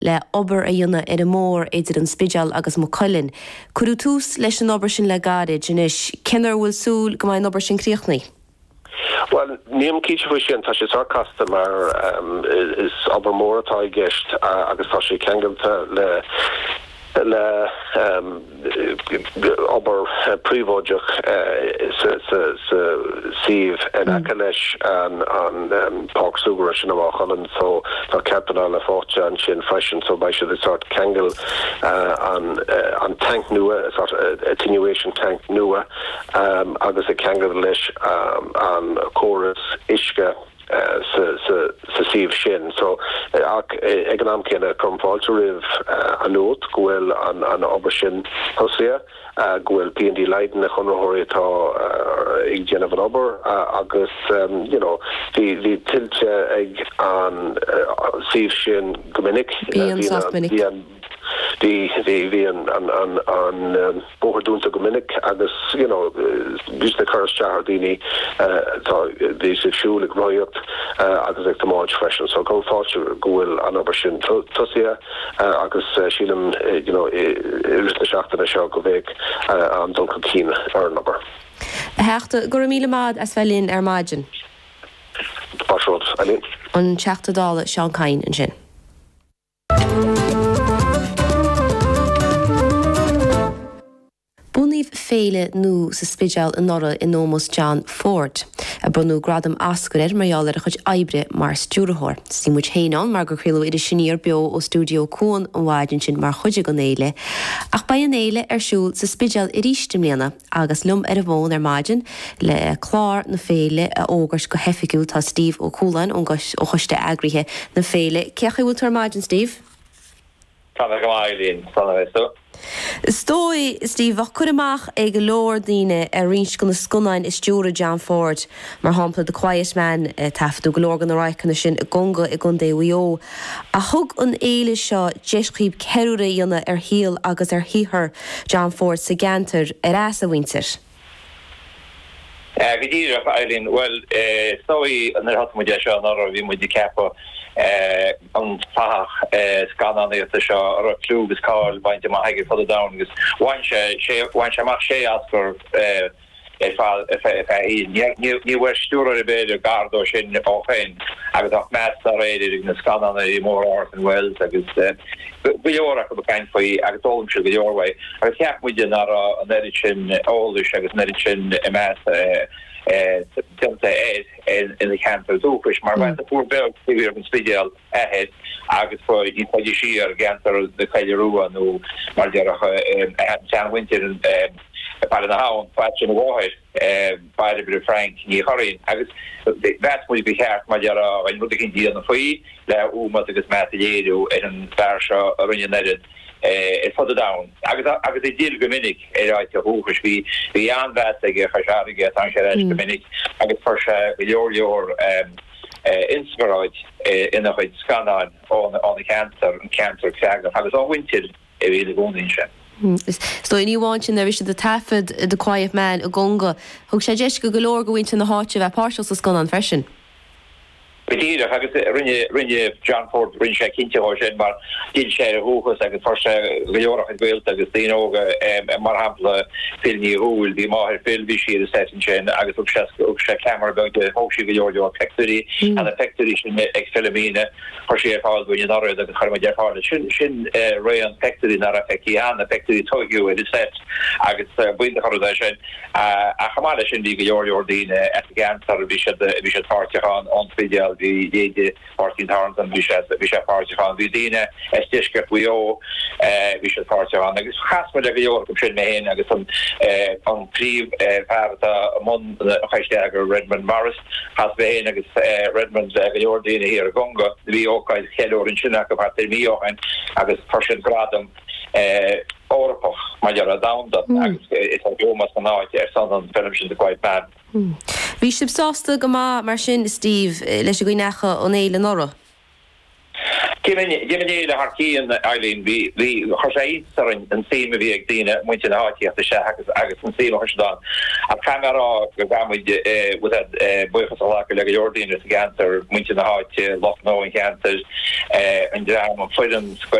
le obair a dhéanamh ar an mór idir an spideal agus mo coilinn. Cuireadh tús leis an obair sin le garid inis cenar bhfuil súil go mbeidh an obair sin críochnaí? Well, níam cíte faoi sin tá sé sarcasta mar is obair mór atá i gceist agus tá sé ceangalta le obair príomhóideach sa síomh in aice leis an Páirc Súgara sin amach Holland, so tá ceantar le fáte an sin freisin, so bei sé de sort ceangal an tank nua, sort attenuation tank nua, agus a ceangal leis an chorus isce sa síomh sin. So ag an am céanna compáilte rih an nót gohfuil an obair sin thosaithe, gohfuil P&D Leiden a chunrathirí atá ag déanamh an obair agus bhí tiltte ag an síomh sin go minic. Bhí an bóthadúnta go minic agus bhís na churas teathar daoine bhí sé siúil ag roiocht agus ag tomáid freisin, so go fáilte gohfuil an obair sin tosaithe agus sílam iris na seachtainna seo go bhéh an dul go cíne ar an obair. Heachta gur míle mád as bhelíonn ar maidin? Báisiúd, Eileen. An teachtadála Seán Cain an sin. Bunaíh féile nó sa spideal in nora in nómos John Ford. A bunú gradam ascuir marall ar a chuid ebre mar stúrathir. Sí muid héanán mar gur chríú idir sinníar beo ó stúdio cún an bhaidin sin mar chuide go néile. Ach ba an éile ar siúil sa spideal i rístim léana agus lum ar a bhin ar maidin le chlár na féile a ógars go hefiiciúil tá Steve ó Cúlainn ó chuiste agrithe na féile. Cecha bhfuil tar maidin, Steve? Tána go Eileen, tána bheitú. Stói, Steve, ach chur amach ag leor daoine ar rins go na scunain is stúra John Ford mar hampla The Quiet Man taifadú go leor gan na raicna sin a gonga i gun déhuió. A thug an éile seo deiscíb ceúra dhéanana ar híal agus ar híthar John Ford sa gantar ar as a winter. Vidíra Eileen, well, stói an ar hatmu de seo an orra bhí muid cepa an fach scanan éta seo ar a clúgus cáil bainte má haigir fada dawn agus bhain sé amach sé asgur ní bhfuir stúra i beidir gardó sin óchéin agus ach meas a réidir na scanan í mór Orson Welles agus goleorach go bhain faoi agus dóm se goleorhai agus ceap muidir ar an erid sin ólis agus an erid sin meas tiltte in the cancer dúchris mar bhaint a púr beg tíhir an spideal ahead agus foi ní podi siar gantar de caiileúa nó mar dearach John Winter par na hawn patch in the warhead by the Frank ní chorin agus that will be here mar dearach an rudi gin díana foi le mat agus matléú an farsha a rinneted it's further down. Agus a deal gominnig right to hochis vi anvestige chasharige an gominnig agus first your inspired in a scanner on the cancer tag agus all winter really going in. Sto in níháin ar bhí the tafid The Quiet Man a gonga thug sé deis go golóir go bhaint na háte bheith páirteil sa scanán freisin. Bedíre agus rinne John Ford rinne sé cinnte sin mar díl sé a hóchas agus first goorach an ghilt agus tíóga mar hapla filní húil bhí máthir filmhí siad a setin sin agus ug sé camera be de hósí goor pectorí an a pectorí sin ag filmíne chu sé fáil buin ar agus chuir deáile sin ré an pectorí nar a feici an a pectorí togiú i set agus buinte chu sin a chamáile sin dí goor díine et gantar bhí sé tarteán an fideal the party tarns and we should party on the dine estiske we should party on agus hasma de go should me hin agus on pri mon hashtag Redmond Morris has been agus Redmond dine here gonga vi okay hello in China part mi and agus person gradum Orpach Major down that it's a almost an hour son film The Quiet Man. Bhí sib sásta go mar sin Steve leis go necha an éile nora. Gemenéle Harkien Eileen vi chosarin an séme vi ag dine mu háti se agus an sé dan. A camera go gamuid buchas lá le Jordine ganter mu háti loch no in cancer an dra an fudum